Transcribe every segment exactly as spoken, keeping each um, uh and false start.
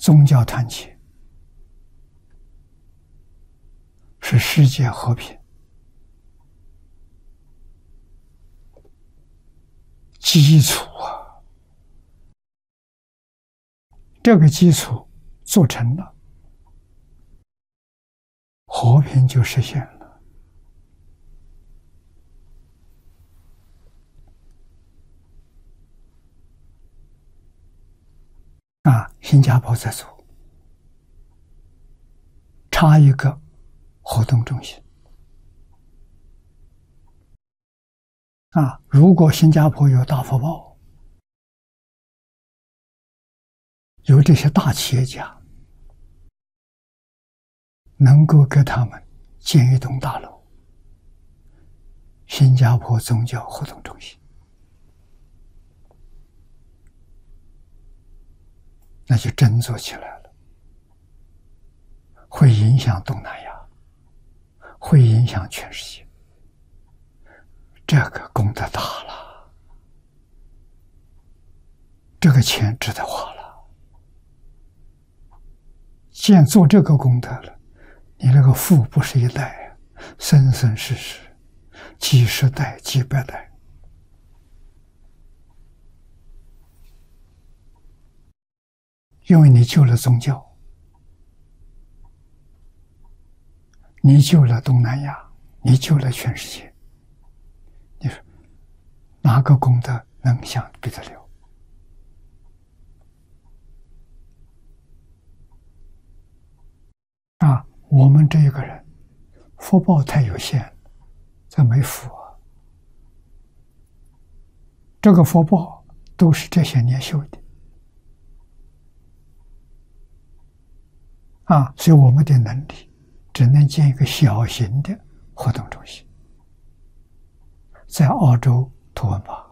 宗教团结，是世界和平基础啊！这个基础做成了，和平就实现了。啊，新加坡在做，差一个活动中心。啊，如果新加坡有大福报，有这些大企业家，能够给他们建一栋大楼，新加坡宗教活动中心，那就振作起来了，会影响东南亚，会影响全世界。这个功德大了，这个钱值得花了。既然做这个功德了，你那个福不是一代，生生世世，几十代、几百代。因为你救了宗教，你救了东南亚，你救了全世界。你说哪个功德能相比得了？啊，我们这一个人福报太有限，这没福啊。这个福报都是这些年修的啊，所以我们的能力只能建一个小型的活动中心，在澳洲图文巴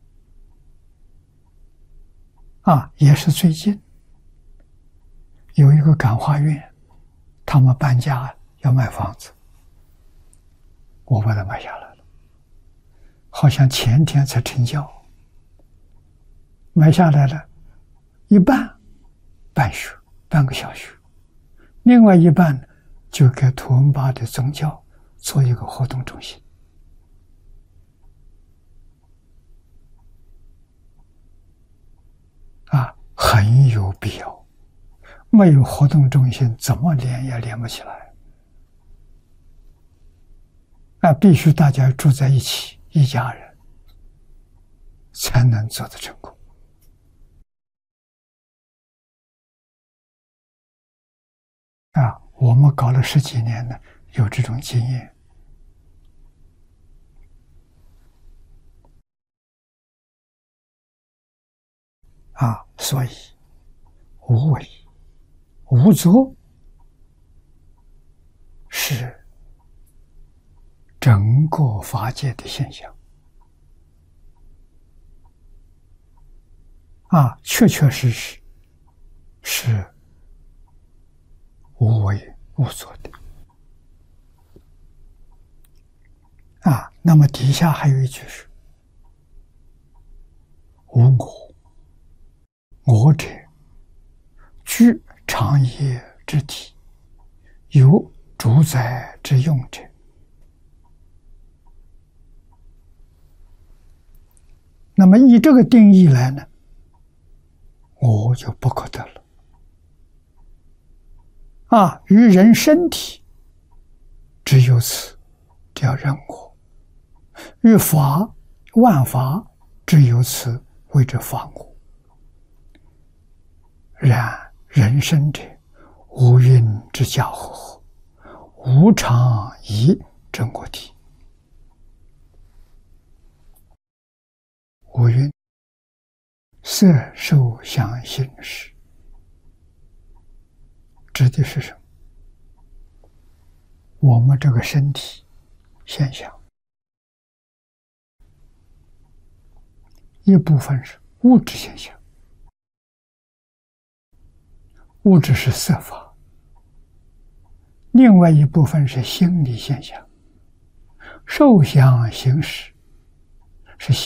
啊，也是最近有一个感化院，他们搬家要卖房子，我把它买下来了，好像前天才成交，买下来了一半办学，办个小学，另外一半就给图文巴的宗教做一个活动中心。啊，很有必要。没有活动中心，怎么连也连不起来。啊，必须大家住在一起，一家人，才能做得成功。啊，我们搞了十几年了，有这种经验。啊，所以无为无作是整个法界的现象。啊，确确实实是无为无作的。啊，那么底下还有一句是无我，我者居长夜之体，有主宰之用者。那么以这个定义来呢，我就不可得了。啊，于人身体只有此，叫人我；于法万法只有此，谓之法我。然人生者，无蕴之家伙，无常疑之我体。无蕴，色受想行识，指的是什么？我们这个身体现象，一部分是物质现象，物质是色法；另外一部分是心理现象，受想行识是心